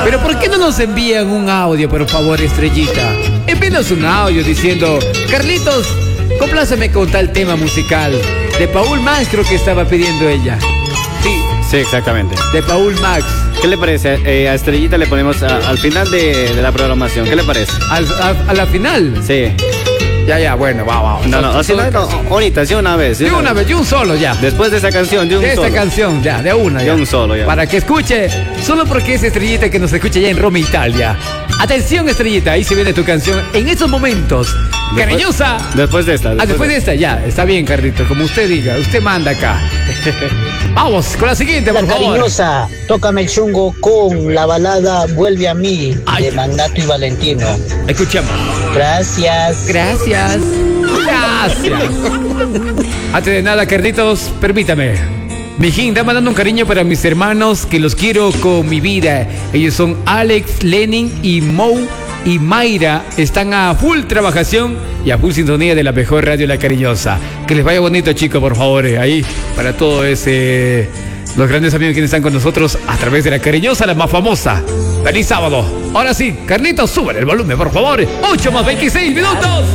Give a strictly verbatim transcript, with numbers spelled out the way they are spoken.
Pero ¿por qué no nos envían un audio, por favor, Estrellita? Envíanos un audio diciendo: Carlitos, compláceme con tal tema musical. De Paul Max creo que estaba pidiendo ella. Sí. Sí, exactamente. De Paul Max. ¿Qué le parece? Eh, a Estrellita le ponemos a, al final de, de la programación. ¿Qué le parece? ¿Al, a, a la final? Sí. Ya, ya, bueno, va, va. No, no, así no, no, ahorita, sí, una vez. De una vez, de un solo ya. Después de esa canción, de un de solo. De esta canción, ya, de una ya. De un solo ya. Para que escuche, solo porque es Estrellita que nos escucha ya en Roma, Italia. Atención, Estrellita, ahí se viene tu canción en estos momentos. Después, Cariñosa. Después de esta. Después, ah, después de, de esta, ya. Está bien, Carlitos, como usted diga. Usted manda acá. Vamos con la siguiente, por la favor. Cariñosa, tócame el chungo con la balada Vuelve a mí. Ay. De Magnato y Valentino. Escuchamos. Gracias. Gracias. Gracias. Antes de nada, Carlitos, permítame. Mijín, está mandando un cariño para mis hermanos que los quiero con mi vida. Ellos son Alex, Lenin y Mou y Mayra. Están a full trabajación y a full sintonía de la mejor radio La Cariñosa. Que les vaya bonito, chicos, por favor. Ahí, para todo ese... Los grandes amigos que están con nosotros a través de La Cariñosa, la más famosa. ¡Feliz sábado! Ahora sí, Carlitos, suben el volumen, por favor. ocho más veintiséis minutos.